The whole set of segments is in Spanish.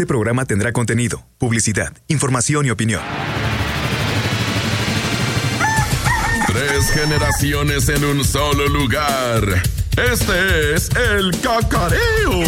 Este programa tendrá contenido, publicidad, información y opinión. 3 generaciones en un solo lugar. Este es el Cacareo.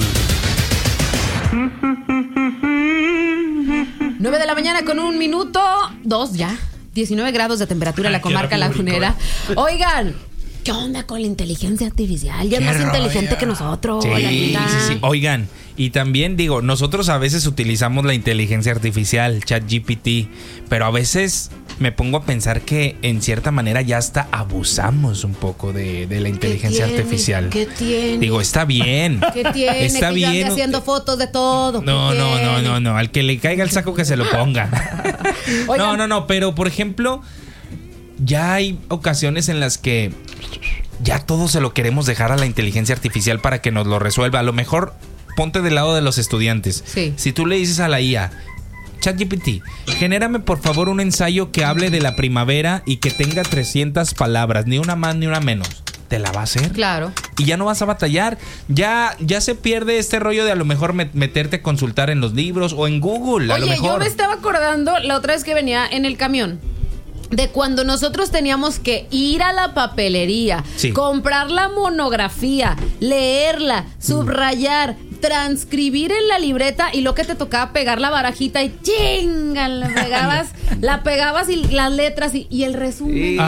9 de la mañana con 1 minuto. 2 ya. 19 grados de temperatura en la comarca lagunera. Oigan, ¿qué onda con la inteligencia artificial? Ya es más inteligente que nosotros. Sí. Oigan, y también digo, nosotros a veces utilizamos la inteligencia artificial, ChatGPT, pero a veces me pongo a pensar que en cierta manera ya hasta abusamos un poco de la inteligencia artificial. ¿Qué tiene? Digo, está bien. ¿Qué tiene? Está que bien. yo ande haciendo fotos de todo. No. Al que le caiga el saco que se lo ponga. No. Pero, por ejemplo, ya hay ocasiones en las que ya todo se lo queremos dejar a la inteligencia artificial para que nos lo resuelva. A lo mejor ponte del lado de los estudiantes. Sí. Si tú le dices a la IA, ChatGPT, genérame por favor un ensayo que hable de la primavera y que tenga 300 palabras, ni una más ni una menos. ¿Te la va a hacer? Claro. Y ya no vas a batallar. Ya se pierde este rollo de a lo mejor meterte a consultar en los libros o en Google. A lo mejor. Yo me estaba acordando la otra vez que venía en el camión de cuando nosotros teníamos que ir a la papelería, comprar la monografía, leerla, subrayar, transcribir en la libreta y lo que te tocaba pegar la barajita y chinga, la pegabas y las letras y el resumen.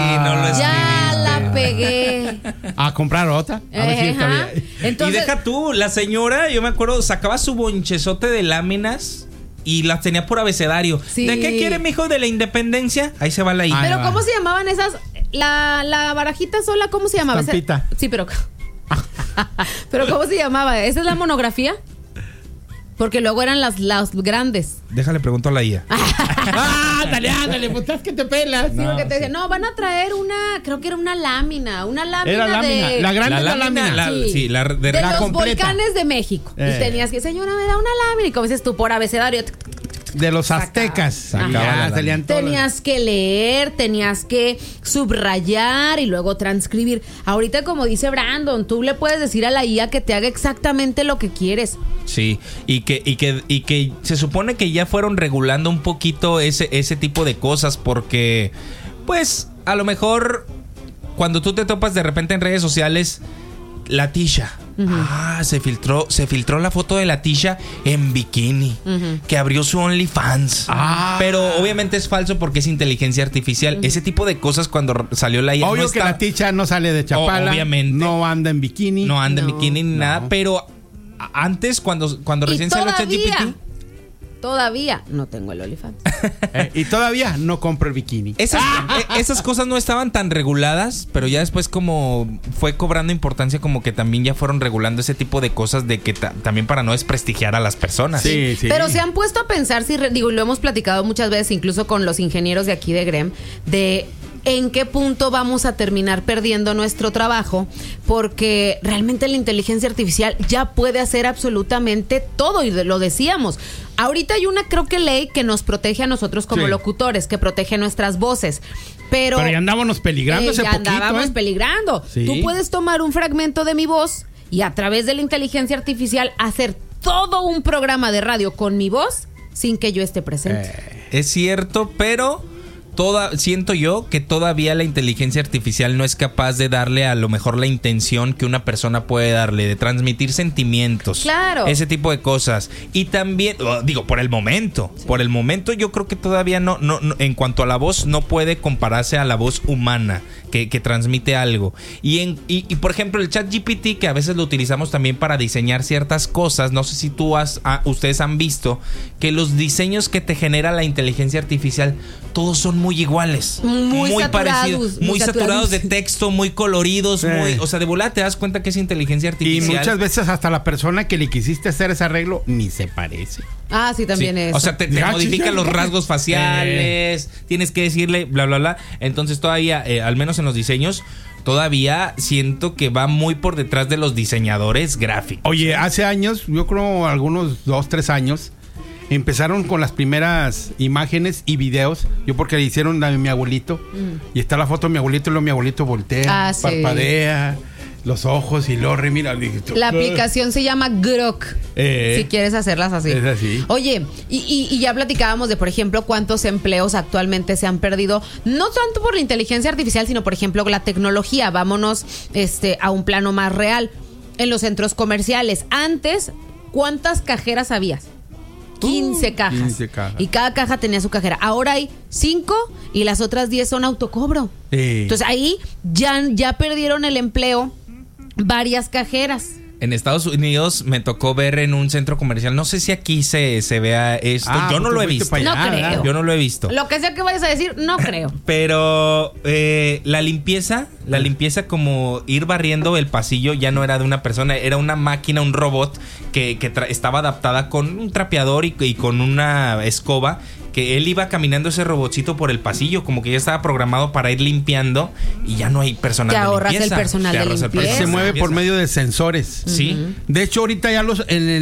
Ya la pegué. A comprar otra. A ver si está bien. Entonces, y deja tú, la señora, yo me acuerdo, sacaba su bonchezote de láminas y las tenía por abecedario. Sí. ¿De qué quiere, mijo? ¿De la independencia? Ahí se va la I. Pero ¿cómo se llamaban esas? La barajita sola, ¿cómo se llamaba? Estampita. Sí, pero ¿cómo se llamaba? ¿Esa es la monografía? Porque luego eran las grandes. Déjale, pregunto a la IA. Ándale, pues estás que te pelas. Sí, porque te decían, van a traer creo que era una lámina. Una lámina era lámina. La grande la lámina. La de los completa. volcanes de México. Y tenías que, señora, me da una lámina. Y como dices tú, por abecedario. De los aztecas. Tenías que leer, tenías que subrayar y luego transcribir. Ahorita, como dice Brandon, tú le puedes decir a la IA que te haga exactamente lo que quieres. Sí, y que se supone que ya fueron regulando un poquito ese tipo de cosas porque, pues, a lo mejor cuando tú te topas de repente en redes sociales, la Tisha. Se filtró la foto de la Tisha en bikini, que abrió su OnlyFans. Pero obviamente es falso porque es inteligencia artificial. Ese tipo de cosas cuando salió la IA. Obvio que la Tisha no sale de chapala. Obviamente. No anda en bikini. No anda en bikini ni nada, pero antes cuando recién salió ChatGPT. Todavía no tengo el OnlyFans. Y todavía no compro el bikini. Esas cosas no estaban tan reguladas, pero ya después como fue cobrando importancia, como que también ya fueron regulando ese tipo de cosas de que también para no desprestigiar a las personas. Sí. Pero se han puesto a pensar, digo, lo hemos platicado muchas veces, incluso con los ingenieros de aquí de GREM, de en qué punto vamos a terminar perdiendo nuestro trabajo, porque realmente la inteligencia artificial ya puede hacer absolutamente todo, y lo decíamos. Ahorita hay una, creo que ley que nos protege a nosotros como locutores, que protege nuestras voces. Pero ya andábamos peligrando ese poquito. Andábamos peligrando. Sí. Tú puedes tomar un fragmento de mi voz y a través de la inteligencia artificial hacer todo un programa de radio con mi voz sin que yo esté presente. Es cierto, pero siento yo que todavía la inteligencia artificial no es capaz de darle a lo mejor la intención que una persona puede darle, de transmitir sentimientos. Claro. Ese tipo de cosas. Y también, digo, por el momento yo creo que todavía no en cuanto a la voz, no puede compararse a la voz humana que transmite algo. Y por ejemplo, el ChatGPT, que a veces lo utilizamos también para diseñar ciertas cosas, no sé si ustedes han visto que los diseños que te genera la inteligencia artificial, todos son muy iguales, muy parecidos, muy saturados de texto, muy coloridos, o sea, de volada te das cuenta que es inteligencia artificial. Y muchas veces hasta la persona que le quisiste hacer ese arreglo ni se parece. Sí, también es. O sea, te modifica los rasgos faciales, tienes que decirle bla, bla, bla. Entonces todavía, al menos en los diseños, todavía siento que va muy por detrás de los diseñadores gráficos. Oye, hace años, yo creo algunos 2-3 años, empezaron con las primeras imágenes y videos. Yo porque le hicieron a mi abuelito. Y está la foto de mi abuelito y luego mi abuelito voltea, parpadea. los ojos y luego remira. La aplicación se llama Grok. Si quieres hacerlas así. Es así. Oye, y ya platicábamos de, por ejemplo, cuántos empleos actualmente se han perdido, no tanto por la inteligencia artificial, sino, por ejemplo, la tecnología. Vámonos a un plano más real. En los centros comerciales. Antes, ¿cuántas cajeras habías? 15 cajas. 15 cajas. Y cada caja tenía su cajera. Ahora hay 5 y las otras 10 son autocobro. Entonces ahí ya perdieron el empleo varias cajeras. En Estados Unidos me tocó ver en un centro comercial, no sé si aquí se vea esto, yo no lo he visto. No creo. Yo no lo he visto. Lo que sea que vayas a decir, no creo. Pero la limpieza como ir barriendo el pasillo ya no era de una persona, era una máquina, un robot que estaba adaptada con un trapeador y con una escoba, que él iba caminando ese robotcito por el pasillo, como que ya estaba programado para ir limpiando y ya no hay personal de limpieza. Te ahorras el personal de limpieza. Se mueve por medio de sensores. Sí. De hecho, ahorita ya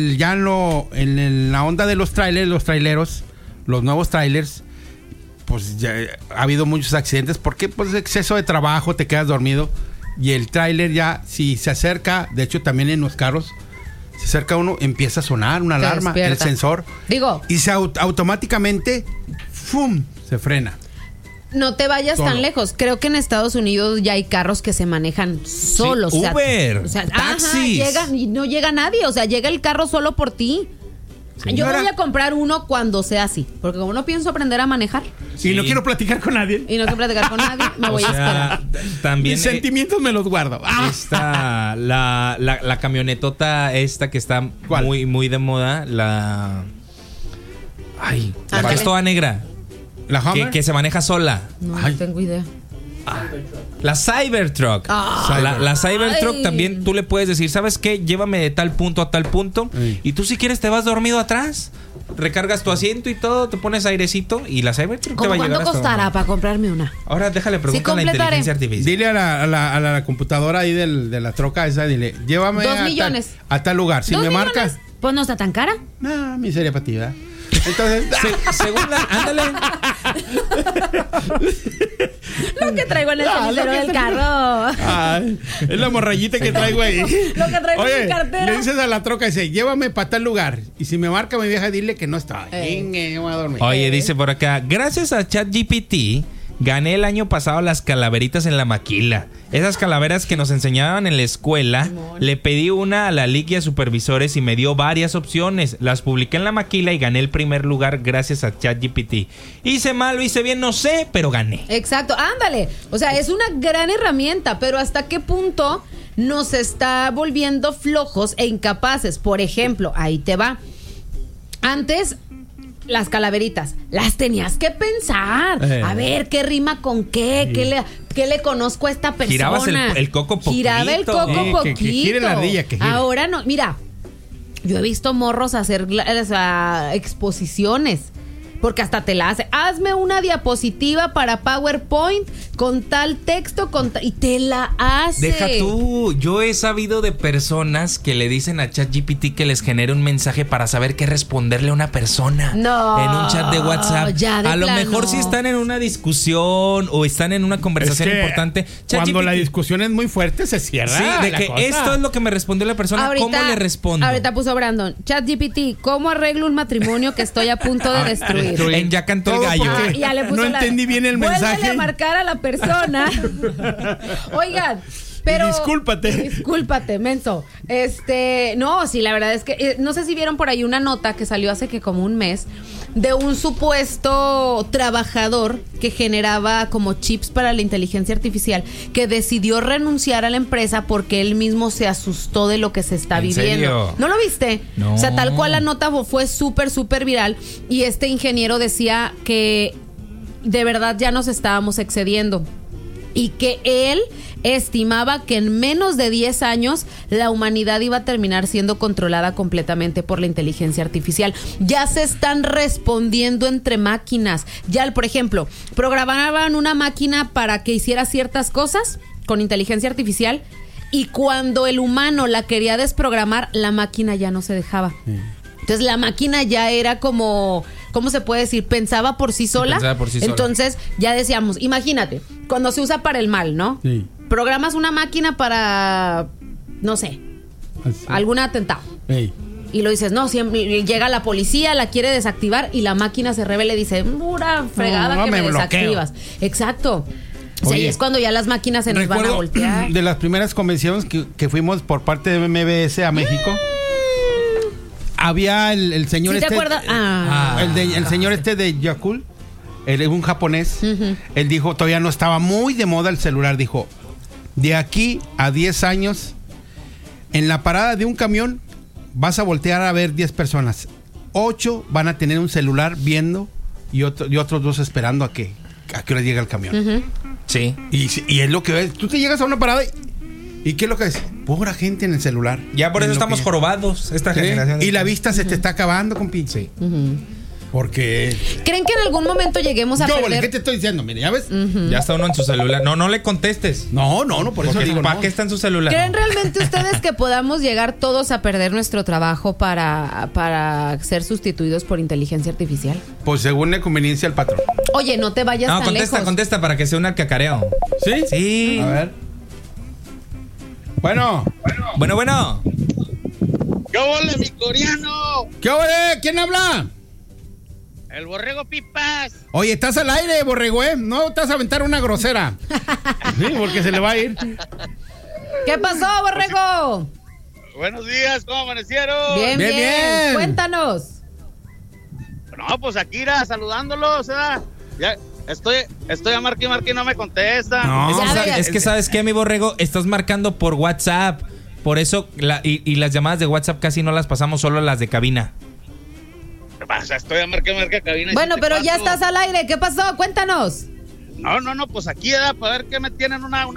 en la onda de los traileros, los nuevos trailers, pues ya ha habido muchos accidentes porque pues exceso de trabajo, te quedas dormido y el trailer ya, si se acerca, de hecho también en los carros, se acerca uno, empieza a sonar una alarma, el sensor. Y se automáticamente ¡fum! Se frena. No te vayas tan lejos. Creo que en Estados Unidos ya hay carros que se manejan solos. Sí, Uber, taxis. Y no llega nadie. O sea, llega el carro solo por ti. Señora. Yo voy a comprar uno cuando sea así. Porque como no pienso aprender a manejar. Sí. Y no quiero platicar con nadie. Me voy a esperar. También, mis sentimientos me los guardo. Está la camionetota esta que está muy, muy de moda. La que es toda negra. ¿La Hummer? Que se maneja sola. No tengo idea. La Cybertruck. La Cybertruck también tú le puedes decir, ¿sabes qué? Llévame de tal punto a tal punto. Y tú si quieres te vas dormido atrás, recargas tu asiento y todo, te pones airecito y la Cybertruck te va a llegar. ¿Cuánto costará para comprarme una? Ahora déjale preguntar a la inteligencia artificial. Dile a la computadora ahí de la troca esa, dile, llévame 2 millones. A tal lugar. Si me marcas. Pues no está tan cara. No, miseria para ti, ¿verdad? Entonces, ándale. Lo que traigo en el cenicero del carro. Es la morrayita que traigo ahí. Lo que traigo en mi cartera. Le dices a la troca, dice, llévame para tal lugar. Y si me marca mi vieja, dile que no está. Yo voy a dormir. Oye, dice por acá, gracias a ChatGPT gané el año pasado las calaveritas en la maquila. Esas calaveras que nos enseñaban en la escuela, le pedí una a la LIC y a supervisores y me dio varias opciones. Las publiqué en la maquila y gané el primer lugar gracias a ChatGPT. Hice mal o hice bien, no sé, pero gané. Exacto, ándale. O sea, es una gran herramienta, pero ¿hasta qué punto nos está volviendo flojos e incapaces? Por ejemplo, ahí te va. Antes, las calaveritas, las tenías que pensar. A ver, ¿qué rima con qué? ¿Qué le conozco a esta persona? Girabas el coco poquito. Giraba el coco poquito. Que gire la ardilla, que gire. Ahora no. Mira, yo he visto morros hacer exposiciones. Porque hasta te la hace. Hazme una diapositiva para PowerPoint con tal texto y te la hace. Deja tú. Yo he sabido de personas que le dicen a ChatGPT que les genere un mensaje para saber qué responderle a una persona. No. En un chat de WhatsApp. Ya de a lo plano. mejor si están en una discusión o están en una conversación importante. Cuando la discusión es muy fuerte, se cierra. Sí, de que cosa. Esto es lo que me respondió la persona. ¿Cómo le respondo? Ahorita puso Brandon. ChatGPT, ¿cómo arreglo un matrimonio que estoy a punto de destruir? En Ya cantó el gallo. Ya le puso no entendí bien el mensaje. Vuélvele a marcar a la persona. Oigan, pero discúlpate, menso. No, sí, la verdad es que no sé si vieron por ahí una nota que salió hace que como un mes de un supuesto trabajador que generaba como chips para la inteligencia artificial, que decidió renunciar a la empresa porque él mismo se asustó de lo que se está viviendo. ¿Serio? ¿No lo viste? No. O sea, tal cual la nota fue súper viral y este ingeniero decía que de verdad ya nos estábamos excediendo y que él estimaba que en menos de 10 años la humanidad iba a terminar siendo controlada completamente por la inteligencia artificial. Ya se están respondiendo entre máquinas. Ya, por ejemplo, programaban una máquina para que hiciera ciertas cosas con inteligencia artificial y cuando el humano la quería desprogramar, la máquina ya no se dejaba. Entonces la máquina ya era como, ¿cómo se puede decir? Pensaba por sí sola. Pensaba por sí sola. Entonces ya decíamos, imagínate, cuando se usa para el mal, ¿no? Sí. programas una máquina para, no sé, algún atentado. Ey. Y lo dices, no, siempre llega la policía, la quiere desactivar y la máquina se revela y dice, pura fregada que me desactivas. Exacto. O sea, y es cuando ya las máquinas se nos van a voltear. De las primeras convenciones que fuimos por parte de MBS a México, había el señor ¿Sí te acuerdas? El señor de Yakul, un japonés. Él dijo, todavía no estaba muy de moda el celular. Dijo, de aquí a 10 años, en la parada de un camión, vas a voltear a ver 10 personas. 8 van a tener un celular viendo y otros 2 esperando a que hora llega el camión. Sí. Y es lo que ves. Tú te llegas a una parada y ¿qué es lo que es? Pura gente en el celular. Ya por eso estamos jorobados, esta generación. Y la vista se te está acabando, compi. Sí. Porque... ¿Creen que en algún momento lleguemos a perder? ¿Qué te estoy diciendo? Mire, ¿ya ves? Ya está uno en su celular. No le contestes. No, por eso digo, ¿para qué está en su celular? ¿Creen realmente ustedes que podamos llegar todos a perder nuestro trabajo para ser sustituidos por inteligencia artificial? Pues según la conveniencia del patrón. Oye, no te vayas tan lejos. Contesta para que se una al cacareo. ¿Sí? Sí. A ver. Bueno. ¿Qué ole, mi coreano? ¿Qué ole? ¿Quién habla? El Borrego Pipas. Oye, estás al aire, Borrego, ¿eh? No te vas a aventar una grosera. Sí, porque se le va a ir. ¿Qué pasó, Borrego? Buenos días, ¿cómo amanecieron? Bien. Cuéntanos. No, pues aquí saludándolos, ¿verdad? Ya estoy a marque y no me contesta. No, es que ¿sabes qué, mi Borrego? Estás marcando por WhatsApp. Por eso, y las llamadas de WhatsApp casi no las pasamos, solo las de cabina. ¿Qué pasa? Estoy a marque cabina. Bueno, pero ya estás al aire. ¿Qué pasó? Cuéntanos. No, pues aquí, ¿verdad? Para ver qué me tienen una